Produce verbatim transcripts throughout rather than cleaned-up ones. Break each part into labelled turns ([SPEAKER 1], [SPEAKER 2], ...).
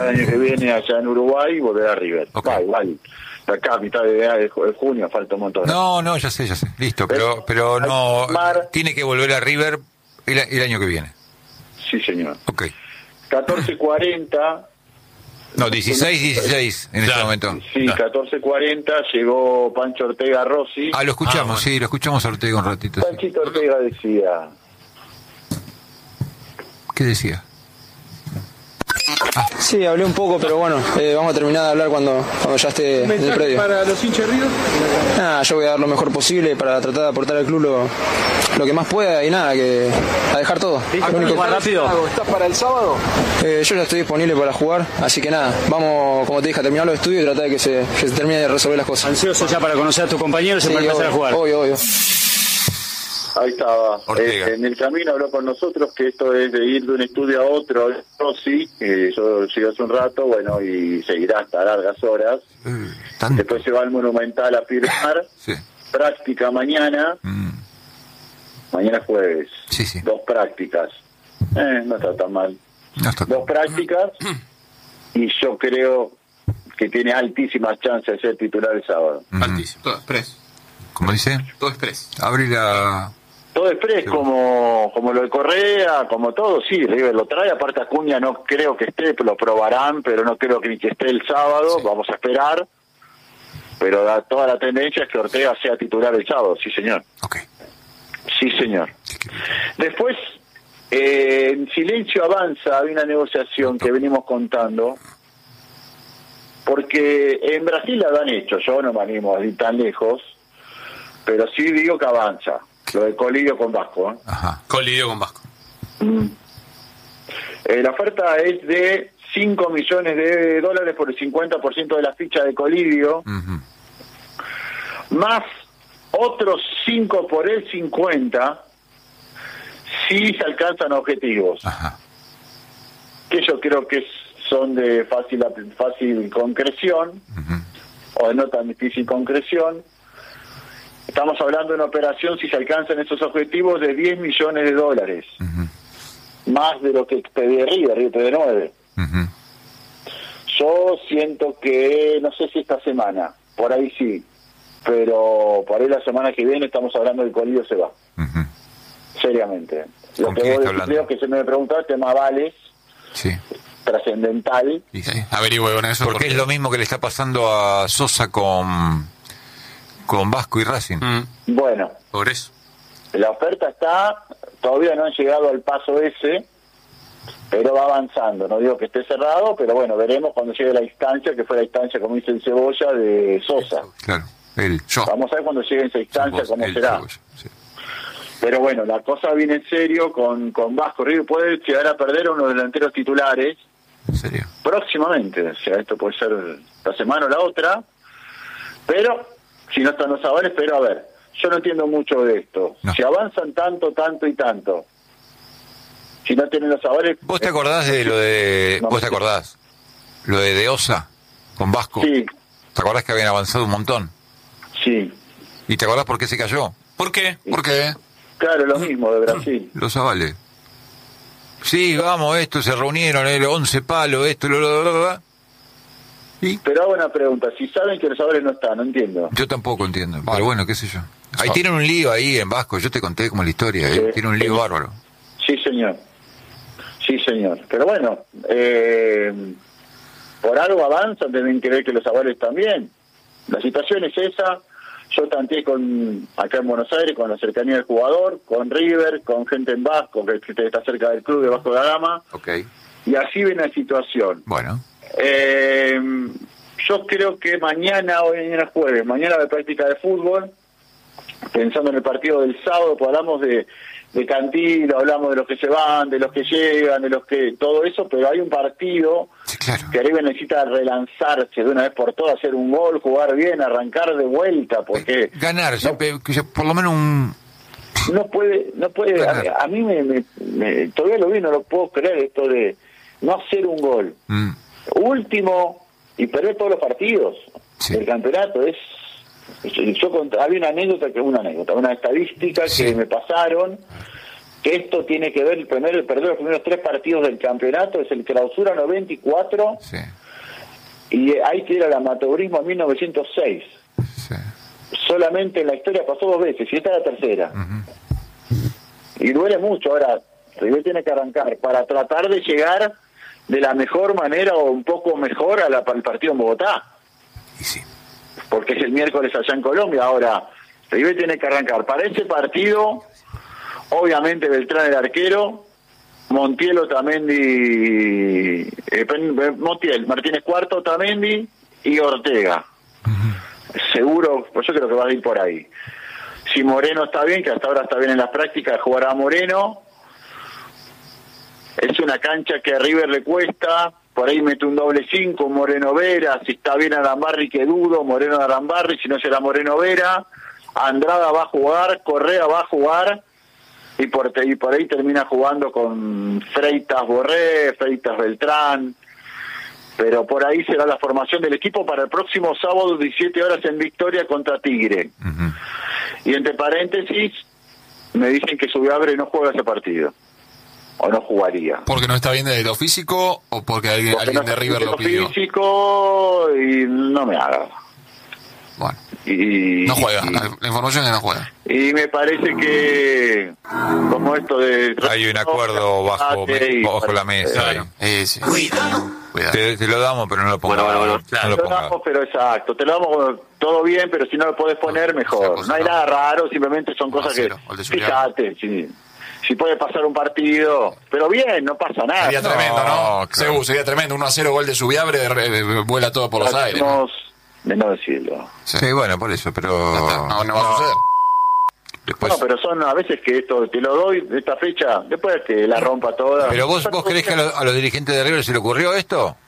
[SPEAKER 1] el año que viene allá en Uruguay y volver a River.
[SPEAKER 2] Okay.
[SPEAKER 1] Va, igual, de acá a mitad de, de junio falta un montón.
[SPEAKER 2] No, no, ya sé, ya sé. Listo, pero, pero no.
[SPEAKER 1] Mar...
[SPEAKER 2] Tiene que volver a River el, el año que viene.
[SPEAKER 1] Sí, señor.
[SPEAKER 2] Ok.
[SPEAKER 1] catorce cuarenta.
[SPEAKER 2] No, dieciséis dieciséis en claro. este momento.
[SPEAKER 1] Sí,
[SPEAKER 2] claro.
[SPEAKER 1] catorce cuarenta llegó Pancho Ortega Rossi.
[SPEAKER 2] Ah, lo escuchamos, ah, bueno. sí, lo escuchamos a Ortega un ratito.
[SPEAKER 1] Panchito
[SPEAKER 2] sí.
[SPEAKER 1] Ortega decía...
[SPEAKER 2] ¿Qué decía?
[SPEAKER 3] Ah. Sí, hablé un poco, pero bueno, eh, vamos a terminar de hablar cuando, cuando ya esté en el predio.
[SPEAKER 4] ¿Para los hinchas de River?
[SPEAKER 3] Nada, yo voy a dar lo mejor posible para tratar de aportar al club lo, lo que más pueda y nada, que a dejar todo.
[SPEAKER 4] Lo único más rápido. ¿Estás para el sábado?
[SPEAKER 3] Eh, yo ya estoy disponible para jugar, así que nada, vamos, como te dije, a terminar los estudios y tratar de que se, que se termine de resolver las cosas.
[SPEAKER 4] Ansioso ya para conocer a tus compañeros y
[SPEAKER 3] sí,
[SPEAKER 4] para empezar a jugar.
[SPEAKER 3] Obvio, obvio.
[SPEAKER 1] Ahí estaba. Eh, en el camino habló con nosotros que esto es de ir de un estudio a otro. No, sí, eh, yo llegué hace un rato, bueno, y seguirá hasta largas horas.
[SPEAKER 2] Eh,
[SPEAKER 1] Después se va al Monumental a firmar.
[SPEAKER 2] sí.
[SPEAKER 1] Práctica mañana.
[SPEAKER 2] Mm.
[SPEAKER 1] Mañana jueves.
[SPEAKER 2] Sí, sí.
[SPEAKER 1] Dos prácticas. Eh, no está tan mal.
[SPEAKER 2] No está
[SPEAKER 1] Dos prácticas. Y yo creo que tiene altísimas chances de ser titular el sábado.
[SPEAKER 2] Mm.
[SPEAKER 5] Altísimo. Todo express.
[SPEAKER 2] ¿Cómo dice?
[SPEAKER 5] Todo express.
[SPEAKER 2] Abrir la...
[SPEAKER 1] Todo express, sí. como como lo de Correa, como todo, sí, River lo trae. Aparte Acuña no creo que esté, lo probarán, pero no creo que ni que esté el sábado, sí. Vamos a esperar. Pero da, toda la tendencia es que Ortega sea titular el sábado, sí señor.
[SPEAKER 2] Ok.
[SPEAKER 1] Sí señor. Después, eh, en silencio avanza, hay una negociación que venimos contando, porque en Brasil la han hecho, yo no me animo a ir tan lejos, pero sí digo que avanza. Lo de Colidio con Vasco. ¿eh?
[SPEAKER 2] Ajá.
[SPEAKER 5] Colidio con Vasco.
[SPEAKER 1] Mm. Eh, la oferta es de cinco millones de dólares por el cincuenta por ciento de la ficha de Colidio, uh-huh. más otros cinco por el cincuenta si se alcanzan objetivos.
[SPEAKER 2] Ajá.
[SPEAKER 1] Que yo creo que son de fácil fácil concreción, uh-huh. o de no tan difícil concreción. Estamos hablando de una operación, si se alcanzan esos objetivos, de diez millones de dólares. Uh-huh. Más de lo que pedí River, River pedí nueve. Uh-huh. Yo siento que, no sé si esta semana, por ahí sí, pero por ahí la semana que viene estamos hablando del Colidio se va. Uh-huh. Seriamente. Lo que vos decís, creo que se me preguntaste, más vales.
[SPEAKER 2] Sí.
[SPEAKER 1] Trascendental.
[SPEAKER 2] Sí, sí.
[SPEAKER 5] Averigüe con eso.
[SPEAKER 2] Porque, porque es lo mismo que le está pasando a Sosa con... con Vasco y Racing.
[SPEAKER 1] Mm. Bueno,
[SPEAKER 5] por eso
[SPEAKER 1] la oferta está, todavía no han llegado al paso ese, pero va avanzando. No digo que esté cerrado, pero bueno, veremos cuando llegue la instancia, que fue la instancia, como dice el Cebolla, de Sosa.
[SPEAKER 2] Claro, él, yo.
[SPEAKER 1] Vamos a ver cuando llegue esa instancia
[SPEAKER 2] vos,
[SPEAKER 1] cómo
[SPEAKER 2] él,
[SPEAKER 1] será.
[SPEAKER 2] Cebolla, sí.
[SPEAKER 1] Pero bueno, la cosa viene en serio con, con Vasco. River puede llegar a perder a unos delanteros titulares.
[SPEAKER 2] ¿En serio?
[SPEAKER 1] Próximamente, o sea, esto puede ser la semana o la otra, pero... si no están los avales, pero a ver, yo no entiendo mucho de esto. No. Si avanzan tanto, tanto y tanto, si no tienen los avales...
[SPEAKER 2] ¿Vos te acordás de lo de... No, ¿Vos te acordás? Lo de De Osa con Vasco.
[SPEAKER 1] Sí.
[SPEAKER 2] ¿Te acordás que habían avanzado un montón?
[SPEAKER 1] Sí.
[SPEAKER 2] ¿Y te acordás por qué se cayó?
[SPEAKER 5] ¿Por qué?
[SPEAKER 2] ¿Por qué?
[SPEAKER 1] Claro, lo mismo de Brasil.
[SPEAKER 2] Los avales. Sí, vamos, esto, se reunieron, el once palos, esto, lo, lo, lo, lo, lo. ¿Sí?
[SPEAKER 1] Pero hago una pregunta, si saben que los avales no están, no entiendo.
[SPEAKER 2] Yo tampoco entiendo, vale. Pero bueno, qué sé yo. Ahí tienen un lío ahí en Vasco, yo te conté como la historia, sí. ¿eh? Tienen un lío sí. bárbaro.
[SPEAKER 1] Sí, señor. Sí, señor. Pero bueno, eh, por algo avanzan, deben creer que los avales también. La situación es esa. Yo tanteé con acá en Buenos Aires, con la cercanía del jugador, con River, con gente en Vasco, que está cerca del club de Vasco da Gama.
[SPEAKER 2] Okay.
[SPEAKER 1] Y así ven la situación.
[SPEAKER 2] Bueno.
[SPEAKER 1] Eh, yo creo que mañana, hoy mañana jueves, mañana de práctica de fútbol, pensando en el partido del sábado, pues hablamos de, de Cantilo, hablamos de los que se van, de los que llegan, de los que todo eso, pero hay un partido
[SPEAKER 2] sí, claro.
[SPEAKER 1] que River necesita relanzarse de una vez por todas, hacer un gol, jugar bien, arrancar de vuelta, porque
[SPEAKER 2] ganar, no, siempre, por lo menos un
[SPEAKER 1] no puede, no puede, a, a mí me, me, me todavía lo vi, no lo puedo creer esto de no hacer un gol. Mm. Último y perder todos los partidos sí. del campeonato es yo, yo había una anécdota que una anécdota una estadística sí. que me pasaron esto tiene que ver, el primero, perder los primeros tres partidos del campeonato, es el Clausura noventa y cuatro,
[SPEAKER 2] Sí.
[SPEAKER 1] y hay que ir al amateurismo en mil novecientos seis.
[SPEAKER 2] Sí.
[SPEAKER 1] Solamente en la historia pasó dos veces, y esta es la tercera.
[SPEAKER 2] Ujú.
[SPEAKER 1] Y duele mucho. Ahora, River tiene que arrancar para tratar de llegar de la mejor manera o un poco mejor a la, al partido en Bogotá.
[SPEAKER 2] Y sí.
[SPEAKER 1] Porque es el miércoles allá en Colombia. Ahora, River tiene que arrancar para ese partido, obviamente Beltrán el arquero, Montiel, Otamendi, eh, Montiel, Martínez Cuarto, Otamendi y Ortega. Uh-huh. Seguro, pues yo creo que va a ir por ahí. Si Moreno está bien, que hasta ahora está bien en las prácticas, jugará Moreno. Es una cancha que a River le cuesta, por ahí mete un doble cinco, Moreno Vera, si está bien Arambarri, que dudo, Moreno Arambarri, si no será Moreno Vera, Andrada va a jugar, Correa va a jugar, y por, y por ahí termina jugando con Freitas Borré, Freitas Beltrán, pero por ahí será la formación del equipo para el próximo sábado, diecisiete horas en Victoria contra Tigre. Uh-huh. Y entre paréntesis, me dicen que Subiabre no juega ese partido. O no jugaría.
[SPEAKER 5] ¿Porque no está bien de lo físico o porque alguien,
[SPEAKER 1] porque
[SPEAKER 5] alguien
[SPEAKER 1] no
[SPEAKER 5] de River lo
[SPEAKER 1] lo
[SPEAKER 5] pidió?
[SPEAKER 1] Físico y no me haga.
[SPEAKER 5] Bueno.
[SPEAKER 1] Y,
[SPEAKER 5] no juega,
[SPEAKER 1] y,
[SPEAKER 5] la, la información es que no juega.
[SPEAKER 1] Y me parece que como esto de...
[SPEAKER 2] Hay un acuerdo bajo,
[SPEAKER 1] y,
[SPEAKER 2] bajo la mesa.
[SPEAKER 5] Claro. Eh, sí. Cuidado.
[SPEAKER 2] Te, te lo damos, pero no lo pongas.
[SPEAKER 1] Bueno, bueno, bueno.
[SPEAKER 2] Claro. No
[SPEAKER 1] te lo damos, pero exacto. Te lo damos todo bien, pero si no lo podés poner, mejor. No hay no. nada raro, simplemente son cosas que... Fíjate, sí. Si puede pasar un partido, pero bien, no pasa nada.
[SPEAKER 5] Sería
[SPEAKER 1] no,
[SPEAKER 5] tremendo, ¿no?
[SPEAKER 2] Claro.
[SPEAKER 5] Seguro, sería tremendo. uno a cero gol de Subiabre, vuela todo por los aires. ¿No?
[SPEAKER 1] De no decirlo.
[SPEAKER 2] Sí. sí, bueno, por eso, pero...
[SPEAKER 5] No, no, no va a suceder.
[SPEAKER 2] Después...
[SPEAKER 1] No, pero son a veces que esto te lo doy de esta fecha, después que la rompa toda.
[SPEAKER 2] ¿Pero vos, vos creés que a los, a los dirigentes de River se le ocurrió esto?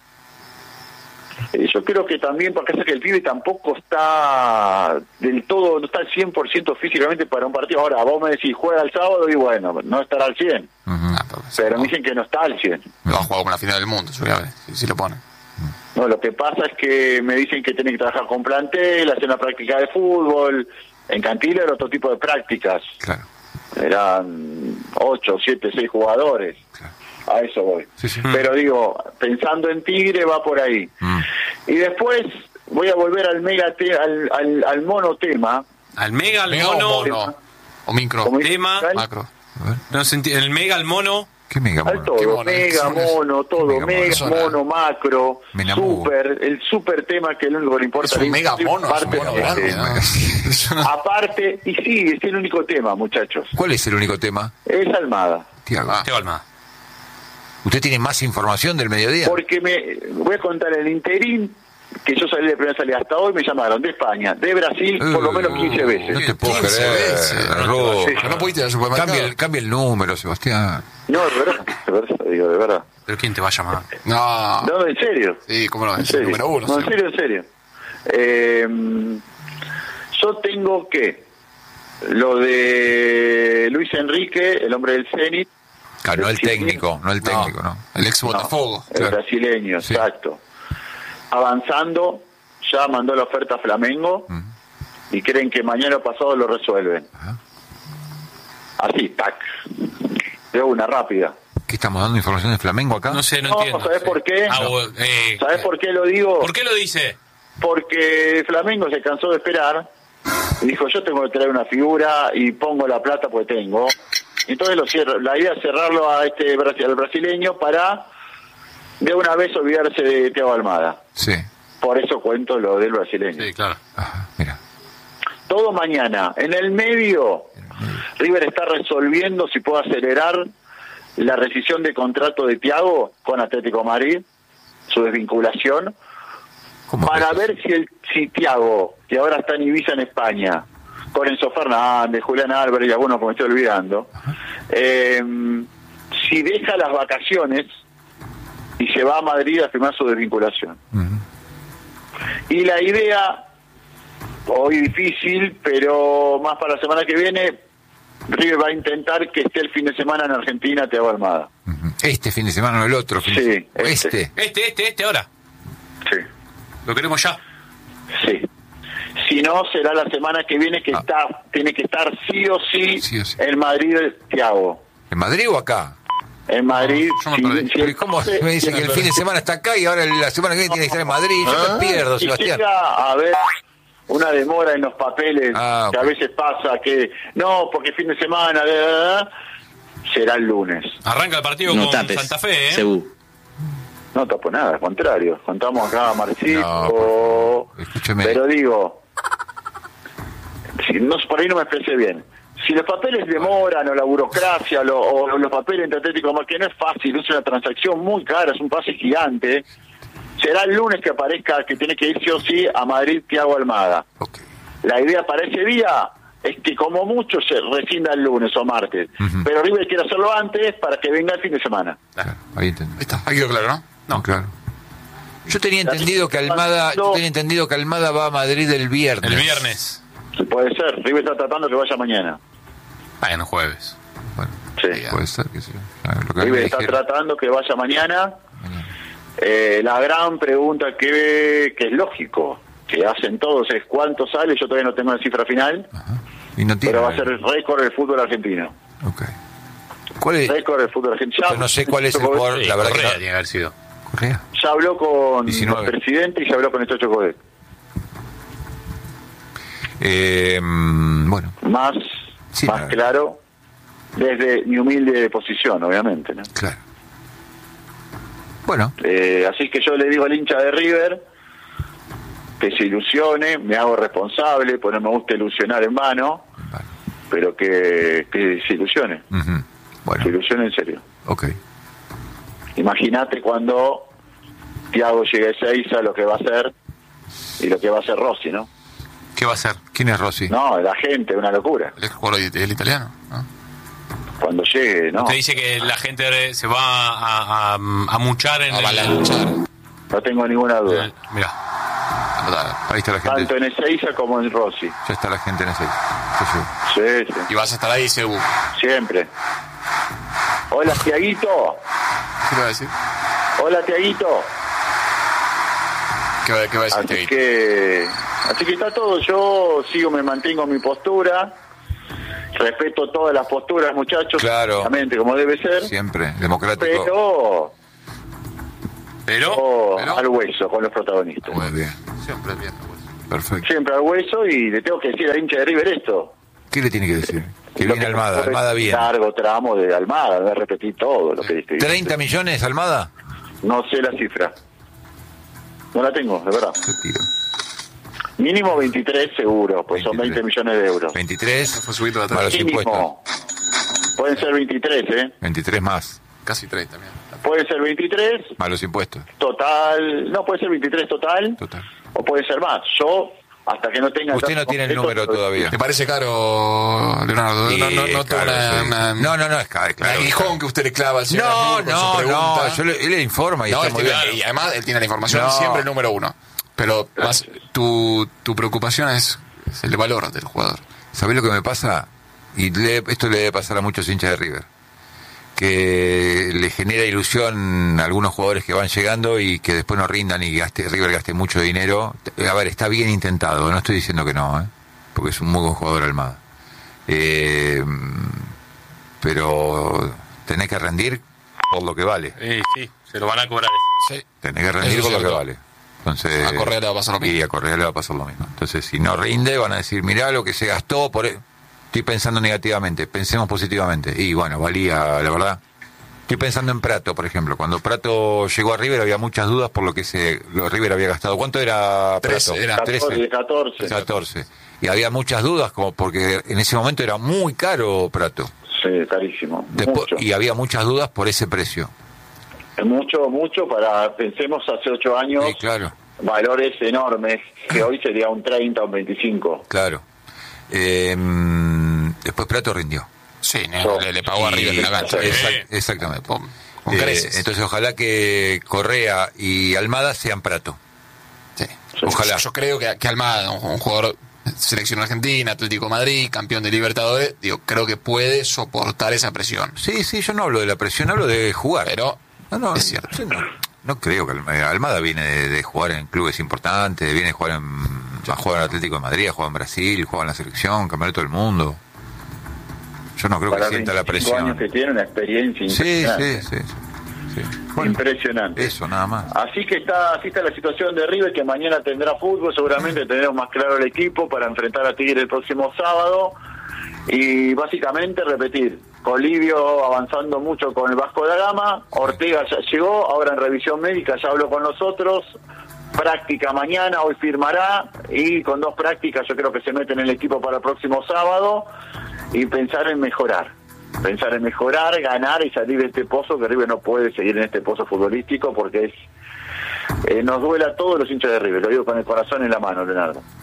[SPEAKER 1] Yo creo que también, porque es que el pibe tampoco está del todo, no está al cien por ciento físicamente para un partido. Ahora, vos me decís, juega el sábado y bueno, no estará al cien. Uh-huh. Ah, pero pero me dicen que no está al cien.
[SPEAKER 5] Lo ha jugado con la final del mundo, suave, si, si lo pone.
[SPEAKER 1] No, lo que pasa es que me dicen que tienen que trabajar con plantel, hacer una práctica de fútbol. En Cantillo era otro tipo de prácticas.
[SPEAKER 2] Claro.
[SPEAKER 1] Eran ocho, siete, seis jugadores. Claro. A eso voy. Sí, sí. Pero digo, pensando en Tigre va por ahí. Mm. Y después voy a volver al mega te, al, al, al monotema.
[SPEAKER 6] Al mega, al mega mono,
[SPEAKER 5] mono. O micro.
[SPEAKER 6] Tema.
[SPEAKER 5] Macro.
[SPEAKER 6] No sentí, el mega, al mono.
[SPEAKER 2] ¿Qué mega mono?
[SPEAKER 1] Al todo, mono? Mega mono, todo, mega, mega mono, mono, macro, super, el super tema que es lo único que le importa.
[SPEAKER 5] Es un mega mono,
[SPEAKER 1] parte,
[SPEAKER 5] es un mono grande, ¿no?
[SPEAKER 1] Aparte, y sí, es el único tema, muchachos.
[SPEAKER 2] ¿Cuál es el único tema?
[SPEAKER 1] Es Almada.
[SPEAKER 2] Tiago.
[SPEAKER 6] Ah. Tiago Almada.
[SPEAKER 2] ¿Usted tiene más información del mediodía?
[SPEAKER 1] Porque me voy a contar el interín, que yo salí de primera salida hasta hoy, me llamaron de España, de Brasil, uh, por lo menos quince veces.
[SPEAKER 2] No te puedo creer, Ro.
[SPEAKER 5] Sí. No pudiste ir al supermercado.
[SPEAKER 2] Cambia el, cambia el número, Sebastián.
[SPEAKER 1] No, de verdad, de verdad, digo, de verdad.
[SPEAKER 6] ¿Pero quién te va a llamar?
[SPEAKER 5] No.
[SPEAKER 1] No, en serio.
[SPEAKER 5] Sí, cómo no,
[SPEAKER 1] en serio.
[SPEAKER 5] Número uno.
[SPEAKER 1] No, en serio, en serio. Eh, yo tengo que lo de Luis Enrique, el hombre del Zenit.
[SPEAKER 2] Claro, no el técnico, no el técnico, no.
[SPEAKER 5] no. El ex Botafogo.
[SPEAKER 1] No, el claro. brasileño, sí. Exacto. Avanzando, ya mandó la oferta a Flamengo uh-huh. y creen que mañana o pasado lo resuelven. Uh-huh. Así, tac. De una rápida.
[SPEAKER 2] ¿Qué estamos dando información de Flamengo acá?
[SPEAKER 6] No sé, no,
[SPEAKER 1] no
[SPEAKER 6] entiendo.
[SPEAKER 1] ¿Sabés
[SPEAKER 6] sí.
[SPEAKER 1] por qué?
[SPEAKER 6] Ah, no. eh,
[SPEAKER 1] ¿Sabés por qué lo digo?
[SPEAKER 6] ¿Por qué lo dice?
[SPEAKER 1] Porque Flamengo se cansó de esperar y dijo, yo tengo que traer una figura y pongo la plata porque tengo. Entonces lo cierro. La idea es cerrarlo a este al brasileño para de una vez olvidarse de Thiago Almada.
[SPEAKER 2] Sí.
[SPEAKER 1] Por eso cuento lo del brasileño.
[SPEAKER 6] Sí, claro.
[SPEAKER 2] Ajá, mira.
[SPEAKER 1] Todo mañana. En el medio, River está resolviendo si puede acelerar la rescisión de contrato de Thiago con Atlético Madrid, su desvinculación, para ver si el si Thiago, que ahora está en Ibiza en España, con Enzo Fernández, Julián Álvarez y algunos que me estoy olvidando, eh, si deja las vacaciones y se va a Madrid a firmar su desvinculación. Uh-huh. Y la idea, hoy difícil, pero más para la semana que viene, River va a intentar que esté el fin de semana en Argentina Thiago Almada.
[SPEAKER 2] Uh-huh. Este fin de semana, no el otro fin
[SPEAKER 1] sí,
[SPEAKER 2] de semana.
[SPEAKER 1] Este.
[SPEAKER 2] Este.
[SPEAKER 6] Este, este, este ahora.
[SPEAKER 1] Sí.
[SPEAKER 6] Lo queremos ya.
[SPEAKER 1] Sí. Si no, será la semana que viene que ah. está tiene que estar sí o sí,
[SPEAKER 2] sí, o sí.
[SPEAKER 1] en Madrid Thiago.
[SPEAKER 2] ¿En Madrid o acá?
[SPEAKER 1] En Madrid.
[SPEAKER 6] yo me
[SPEAKER 1] si-
[SPEAKER 6] perdí.
[SPEAKER 1] si el
[SPEAKER 2] ¿Cómo
[SPEAKER 1] pase-
[SPEAKER 2] me dice que el fin de semana está acá y ahora la semana que viene tiene que estar en Madrid? Yo me pierdo,
[SPEAKER 1] si
[SPEAKER 2] Sebastián.
[SPEAKER 1] llega a haber una demora en los papeles,
[SPEAKER 2] Ah,
[SPEAKER 1] que
[SPEAKER 2] ok.
[SPEAKER 1] a veces pasa que, no, porque fin de semana, da, da, da, será el lunes.
[SPEAKER 6] Arranca el partido
[SPEAKER 7] No
[SPEAKER 6] con
[SPEAKER 7] tapes,
[SPEAKER 6] Santa Fe, ¿eh?
[SPEAKER 7] Cebú.
[SPEAKER 1] No tapo nada, al contrario. Contamos acá a Marcito.
[SPEAKER 2] No, por favor. Escúcheme.
[SPEAKER 1] Pero digo, si no, por ahí no me expresé bien. Si los papeles demoran, o la burocracia, lo- o los papeles entre Atlético, que no es fácil, es una transacción muy cara, es un pase gigante, será el lunes que aparezca que tiene que ir sí o sí a Madrid Thiago Almada.
[SPEAKER 2] Ok.
[SPEAKER 1] La idea para ese día es que como mucho se rescinda el lunes o martes,
[SPEAKER 2] Ujú.
[SPEAKER 1] pero River quiere hacerlo antes para que venga el fin de semana.
[SPEAKER 2] Claro, ahí entendí.
[SPEAKER 5] Ahí está, ahí quedó claro, ¿no?
[SPEAKER 2] No, claro. Yo tenía entendido que Almada, yo tenía entendido que Almada va a Madrid el viernes.
[SPEAKER 6] El viernes.
[SPEAKER 1] Sí, puede ser, River está tratando que vaya mañana.
[SPEAKER 6] Bueno, jueves.
[SPEAKER 2] Bueno,
[SPEAKER 1] Sí.
[SPEAKER 2] puede ser que sí. A ver, lo que me
[SPEAKER 1] River está
[SPEAKER 2] dijeron.
[SPEAKER 1] tratando que vaya mañana.
[SPEAKER 2] Mañana.
[SPEAKER 1] Eh, la gran pregunta que, que es lógico, que hacen todos, es cuánto sale. Yo todavía no tengo la cifra final,
[SPEAKER 2] Ajá. Y no tiene.
[SPEAKER 1] pero va a ser el récord del fútbol argentino.
[SPEAKER 2] Ok. ¿Cuál es?
[SPEAKER 1] Récord del fútbol argentino.
[SPEAKER 2] Yo no sé cuál es el jugador,
[SPEAKER 6] Sí,
[SPEAKER 2] la verdad
[SPEAKER 6] Correa
[SPEAKER 2] que no-
[SPEAKER 6] tiene que haber sido.
[SPEAKER 2] Correa.
[SPEAKER 1] Ya habló con
[SPEAKER 2] diecinueve.
[SPEAKER 1] el presidente y ya habló con el Chocho Codet.
[SPEAKER 2] Eh, mm, bueno,
[SPEAKER 1] Más,
[SPEAKER 2] Sí,
[SPEAKER 1] más
[SPEAKER 2] claro.
[SPEAKER 1] claro, desde mi humilde posición, obviamente, ¿no?
[SPEAKER 2] claro. Bueno,
[SPEAKER 1] Eh, así que yo le digo al hincha de River que se ilusione, me hago responsable, pues no me gusta ilusionar en vano,
[SPEAKER 2] vale.
[SPEAKER 1] pero que, que se ilusione,
[SPEAKER 2] Ujú. Bueno,
[SPEAKER 1] se ilusione en serio.
[SPEAKER 2] ok.
[SPEAKER 1] Imagínate cuando Thiago llegue a Ezeiza, lo que va a hacer y lo que va a hacer Rossi, ¿no?
[SPEAKER 6] ¿Qué va a hacer?
[SPEAKER 2] ¿Quién es Rossi?
[SPEAKER 1] No, la gente, una locura.
[SPEAKER 5] El jugador el italiano, ¿no?
[SPEAKER 1] Cuando llegue, ¿no?
[SPEAKER 6] Usted dice que la gente se va a, a, a muchar en
[SPEAKER 5] Avalanchar.
[SPEAKER 1] No tengo ninguna duda.
[SPEAKER 6] el... Mira,
[SPEAKER 2] Ahí está la gente.
[SPEAKER 1] Tanto en Ezeiza como en Rossi.
[SPEAKER 2] Ya está la gente en ese. Sí, sí.
[SPEAKER 1] Sí, sí,
[SPEAKER 5] Y vas a estar ahí, Cebú.
[SPEAKER 1] siempre. Hola, Tiaguito.
[SPEAKER 5] ¿Qué le va a decir?
[SPEAKER 1] Hola, Tiaguito.
[SPEAKER 5] ¿Qué va, qué va a decir
[SPEAKER 1] Así
[SPEAKER 5] Tiaguito?
[SPEAKER 1] que, así que está todo. Yo sigo, me mantengo en mi postura. Respeto todas las posturas, muchachos.
[SPEAKER 2] Claro.
[SPEAKER 1] Obviamente, como debe ser.
[SPEAKER 2] Siempre, democrático.
[SPEAKER 1] Pero,
[SPEAKER 6] pero...
[SPEAKER 1] oh,
[SPEAKER 5] pero-
[SPEAKER 1] al hueso con los protagonistas.
[SPEAKER 2] Muy bien,
[SPEAKER 5] Siempre bien.
[SPEAKER 2] perfecto.
[SPEAKER 1] Siempre al hueso, y le tengo que decir al hincha de River esto.
[SPEAKER 2] ¿Qué le tiene que decir? Que
[SPEAKER 1] Lo
[SPEAKER 2] viene Almada,
[SPEAKER 1] corre
[SPEAKER 2] Almada bien.
[SPEAKER 1] Largo tramo de Almada, voy a repetir todo lo que estoy
[SPEAKER 2] ¿treinta millones Almada?
[SPEAKER 1] No sé la cifra. No la tengo, de verdad.
[SPEAKER 2] ¿Qué tiro?
[SPEAKER 1] Mínimo veintitrés seguro, pues son
[SPEAKER 2] veintitrés.
[SPEAKER 1] veinte millones de euros.
[SPEAKER 2] veintitrés
[SPEAKER 5] Fue subito de atrás.
[SPEAKER 2] más los impuestos.
[SPEAKER 1] Mínimo. Pueden ser veintitrés, ¿eh?
[SPEAKER 2] veintitrés más,
[SPEAKER 5] Casi treinta también.
[SPEAKER 1] Pueden ser veintitrés
[SPEAKER 2] más los impuestos.
[SPEAKER 1] total. No, puede ser veintitrés total.
[SPEAKER 2] Total.
[SPEAKER 1] O puede ser más. Yo, hasta que no tenga...
[SPEAKER 2] Usted no tiene el número todavía.
[SPEAKER 5] ¿Te parece caro, Leonardo?
[SPEAKER 2] Sí,
[SPEAKER 5] no, no, no,
[SPEAKER 2] claro,
[SPEAKER 5] una,
[SPEAKER 2] sí.
[SPEAKER 5] una,
[SPEAKER 2] No, no, no, es caro,
[SPEAKER 5] un
[SPEAKER 2] claro.
[SPEAKER 5] aguijón que usted le clava al señor
[SPEAKER 2] No,
[SPEAKER 5] Arturo con su
[SPEAKER 2] no,
[SPEAKER 5] pregunta.
[SPEAKER 2] no, yo le, él le informa y
[SPEAKER 5] No,
[SPEAKER 2] está
[SPEAKER 5] él
[SPEAKER 2] muy
[SPEAKER 5] tiene-
[SPEAKER 2] bien.
[SPEAKER 5] y además él tiene la información
[SPEAKER 2] No.
[SPEAKER 5] siempre el número uno. Pero más, tu, tu preocupación es, es el valor del jugador.
[SPEAKER 2] ¿Sabés lo que me pasa? Y le- esto le debe pasar a muchos hinchas de River. Que le genera ilusión a algunos jugadores que van llegando y que después no rindan y gaste, River gaste mucho dinero. A ver, está bien intentado, no estoy diciendo que no, ¿eh? Porque es un muy buen jugador Almada. Eh, pero tenés que rendir por lo que vale.
[SPEAKER 6] Sí, sí, se lo van a cobrar.
[SPEAKER 5] Sí.
[SPEAKER 2] Tenés que rendir
[SPEAKER 5] Eso es
[SPEAKER 2] por lo que
[SPEAKER 5] cierto.
[SPEAKER 2] vale. Entonces,
[SPEAKER 5] A Correa le va a pasar lo mismo.
[SPEAKER 2] Y a Correa le va a pasar lo mismo. Entonces, si no rinde, van a decir, mirá lo que se gastó por... e-". Estoy pensando negativamente, pensemos positivamente. Y bueno, valía, la verdad. Estoy pensando en Prato, por ejemplo. Cuando Prato llegó a River había muchas dudas por lo que se lo River había gastado. ¿Cuánto era
[SPEAKER 5] Trece,
[SPEAKER 2] Prato?
[SPEAKER 5] era
[SPEAKER 1] catorce, catorce.
[SPEAKER 2] catorce. Y había muchas dudas, como porque en ese momento era muy caro Prato.
[SPEAKER 1] Sí, carísimo.
[SPEAKER 2] Después,
[SPEAKER 1] mucho.
[SPEAKER 2] y había muchas dudas por ese precio.
[SPEAKER 1] Mucho, mucho para, pensemos, hace ocho años,
[SPEAKER 2] Sí, claro.
[SPEAKER 1] valores enormes, que hoy sería un treinta o un veinticinco.
[SPEAKER 2] Claro. Eh, después Prato rindió.
[SPEAKER 5] Sí, no, le, le pagó a River
[SPEAKER 2] Y-
[SPEAKER 5] en la cancha.
[SPEAKER 2] exact- exactamente.
[SPEAKER 5] Con, con
[SPEAKER 2] Eh,
[SPEAKER 5] creces.
[SPEAKER 2] entonces ojalá que Correa y Almada sean Prato.
[SPEAKER 5] Sí.
[SPEAKER 2] Ojalá.
[SPEAKER 5] Yo, yo creo que, que Almada, un, un jugador de selección argentina, Atlético de Madrid, campeón de Libertadores, digo, creo que puede soportar esa presión.
[SPEAKER 2] Sí, sí, yo no hablo de la presión, hablo de jugar.
[SPEAKER 5] Pero
[SPEAKER 2] no, no,
[SPEAKER 5] es cierto.
[SPEAKER 2] yo no, no creo que Almada, Almada viene de, de jugar en clubes importantes, viene de jugar en, a jugar en Atlético de Madrid, a jugar en Brasil, juega en la selección, campeonato del mundo. Yo no creo que sienta la
[SPEAKER 1] veinticinco
[SPEAKER 2] presión.
[SPEAKER 1] años que tiene, una experiencia
[SPEAKER 2] Sí,
[SPEAKER 1] impresionante.
[SPEAKER 2] sí, sí. sí. Bueno,
[SPEAKER 1] impresionante.
[SPEAKER 2] Eso, nada más.
[SPEAKER 1] Así que está, así está la situación de River, que mañana tendrá fútbol, seguramente tendremos más claro el equipo para enfrentar a Tigre el próximo sábado. Y básicamente repetir, Colivio avanzando mucho con el Vasco da Gama, Ortega ya llegó, ahora en revisión médica ya habló con nosotros, práctica mañana, hoy firmará, y con dos prácticas yo creo que se mete en el equipo para el próximo sábado, y pensar en mejorar, pensar en mejorar, ganar y salir de este pozo, que River no puede seguir en este pozo futbolístico porque es eh, nos duele a todos los hinchas de River, lo digo con el corazón en la mano, Leonardo.